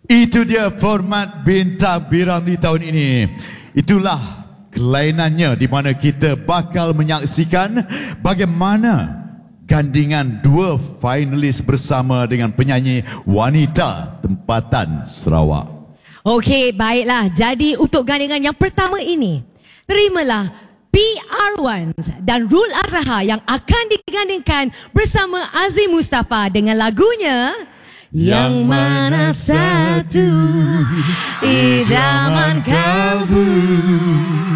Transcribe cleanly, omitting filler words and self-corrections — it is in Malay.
Itu dia format Bintang Piramli tahun ini. Itulah kelainannya di mana kita bakal menyaksikan bagaimana gandingan dua finalis bersama dengan penyanyi wanita tempatan Sarawak. Okey, baiklah. Jadi untuk gandingan yang pertama ini, terimalah PR1 dan Rul Azhar yang akan digandingkan bersama Azim Mustafa dengan lagunya Yang Mana Satu Idaman Kalbu.